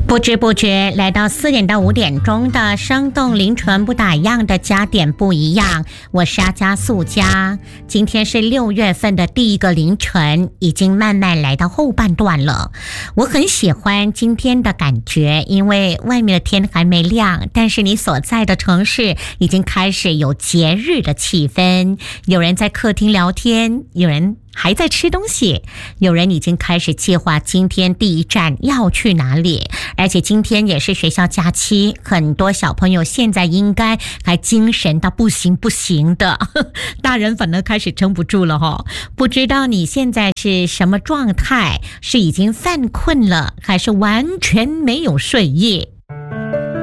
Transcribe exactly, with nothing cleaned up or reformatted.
不知不觉来到四点到五点钟的生动灵魂不打烊的加点不一样，我是阿加素佳。今天是六月份的第一个凌晨，已经慢慢来到后半段了。我很喜欢今天的感觉，因为外面的天还没亮，但是你所在的城市已经开始有节日的气氛，有人在客厅聊天，有人还在吃东西，有人已经开始计划今天第一站要去哪里。而且今天也是学校假期，很多小朋友现在应该还精神到不行不行的，大人反而开始撑不住了齁。不知道你现在是什么状态，是已经犯困了，还是完全没有睡意？